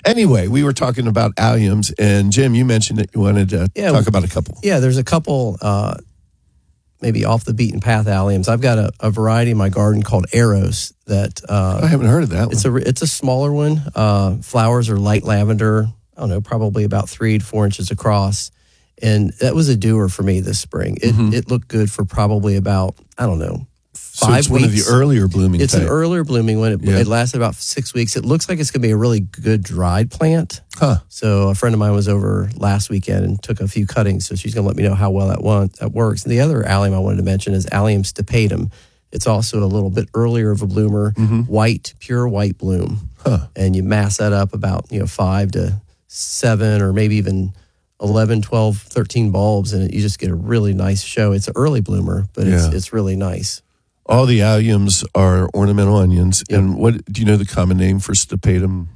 Anyway, we were talking about alliums, and Jim, you mentioned that you wanted to talk about a couple. Yeah, there's a couple maybe off the beaten path alliums. I've got a variety in my garden called Eros that I haven't heard of that one. It's a smaller one. Flowers are light lavender. I don't know, probably about 3 to 4 inches across. And that was a doer for me this spring. It looked good for probably about, I don't know, 5 weeks. It's one of the earlier blooming It's type. an earlier blooming one. It lasted about 6 weeks. It looks like it's going to be a really good dried plant. Huh. So a friend of mine was over last weekend and took a few cuttings. So she's going to let me know how well that works. And the other allium I wanted to mention is Allium stipatum. It's also a little bit earlier of a bloomer, white, pure white bloom. Huh. And you mass that up about 5 to 7 or maybe even 11, 12, 13 bulbs, and you just get a really nice show. It's an early bloomer, but it's really nice. All the alliums are ornamental onions. Yep. And what do you know the common name for stipatum?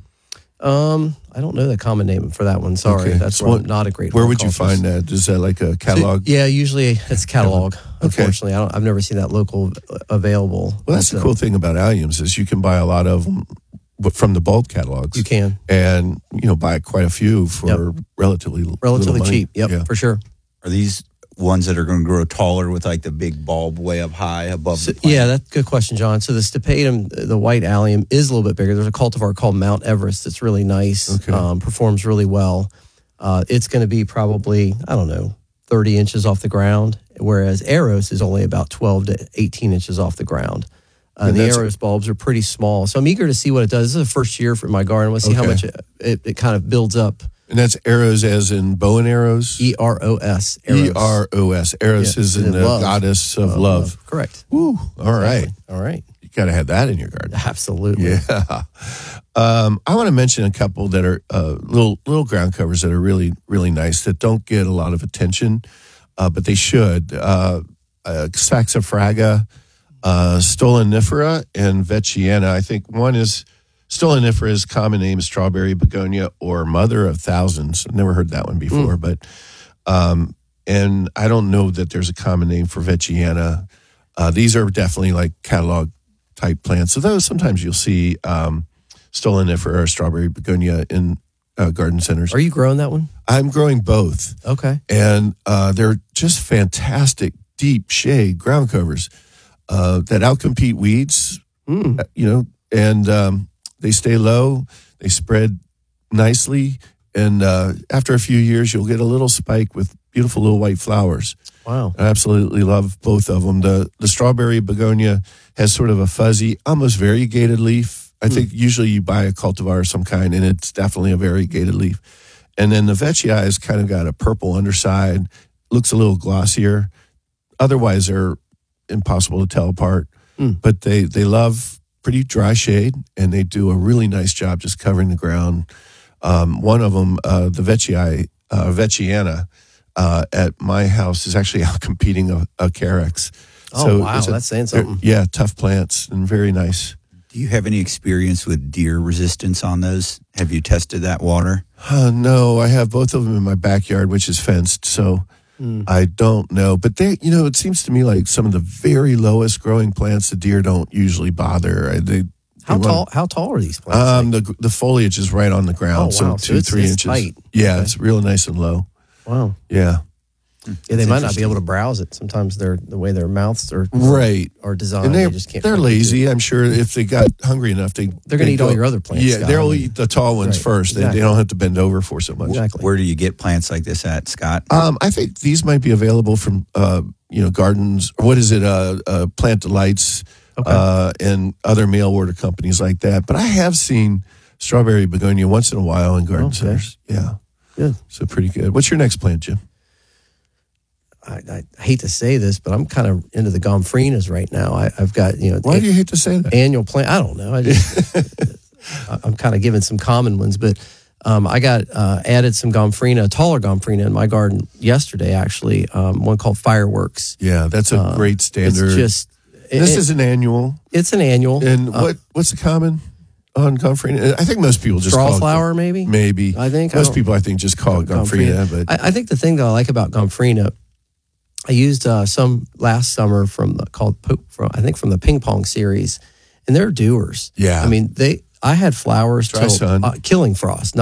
I don't know the common name for that one. Sorry, that's I'm not a great. Where would you find that? Is that like a catalog? So, yeah, usually it's catalog. Unfortunately, I've never seen that local available. Well, that's the cool thing about alliums is you can buy a lot of them from the bulk catalogs. You can, and buy quite a few for relatively cheap. Yep, for sure. Are these ones that are going to grow taller with like the big bulb way up high above the plant? Yeah, that's a good question, John. So the stipatum, the white allium, is a little bit bigger. There's a cultivar called Mount Everest that's really nice, performs really well. It's going to be probably, 30 inches off the ground, whereas Eros is only about 12 to 18 inches off the ground. The Eros bulbs are pretty small. So I'm eager to see what it does. This is the first year for my garden. Let's see how much it kind of builds up. And that's arrows as in bow and arrows? E-R-O-S. E-R-O-S. Eros is in the goddess of love. Correct. Woo. All right. All right. You got to have that in your garden. Absolutely. Yeah. I want to mention a couple that are little ground covers that are really, really nice that don't get a lot of attention, but they should. Saxifraga, Stolonifera, and Vechiana. I think one is Stolonifera's common name is strawberry begonia or mother of thousands. I've never heard that one before, but and I don't know that there's a common name for Vechiana. These are definitely like catalog type plants. So those sometimes you'll see Stolonifera or strawberry begonia in garden centers. Are you growing that one? I'm growing both. Okay. And they're just fantastic deep shade ground covers that outcompete weeds, and they stay low, they spread nicely, and after a few years, you'll get a little spike with beautiful little white flowers. Wow. I absolutely love both of them. The strawberry begonia has sort of a fuzzy, almost variegated leaf. I think usually you buy a cultivar of some kind, and it's definitely a variegated leaf. And then the Vechi has kind of got a purple underside, looks a little glossier. Otherwise, they're impossible to tell apart. But they love pretty dry shade, and they do a really nice job just covering the ground. One of them, the Vechiana, at my house is actually out competing a Carex. Oh, wow, that's saying something. Yeah, tough plants and very nice. Do you have any experience with deer resistance on those? Have you tested that water? No, I have both of them in my backyard, which is fenced, so I don't know. But they, it seems to me like some of the very lowest growing plants, the deer don't usually bother. How tall are these plants? The foliage is right on the ground, so 2-3 inches. Tight. Yeah, okay. It's real nice and low. Wow. Yeah. Yeah, they might not be able to browse it. Sometimes the way their mouths are designed, and they just can't. They're lazy. I'm sure if they got hungry enough, they're going to eat all your other plants. Yeah, they'll eat the tall ones first. Exactly. They don't have to bend over for so much. Exactly. Where do you get plants like this at, Scott? I think these might be available from gardens. What is it? Plant Delights, and other mail order companies like that. But I have seen strawberry begonia once in a while in garden centers. Yeah, good. So pretty good. What's your next plant, Jim? I hate to say this, but I'm kind of into the gomphrenias right now. I've got Why do you hate to say that? Annual plant. I don't know. I'm kind of giving some common ones, but I got added some gomphrena, a taller gomphrena in my garden yesterday. Actually, one called Fireworks. Yeah, that's a great standard. It's just this is an annual. It's an annual. And what's the common on gomphrena? I think most people just straw call flower, it, maybe. Maybe I think most people just call it gomphrena. But I think the thing that I like about gomphrena, I used some last summer from the ping pong series, and they're doers. Yeah, I mean I had flowers till killing frost.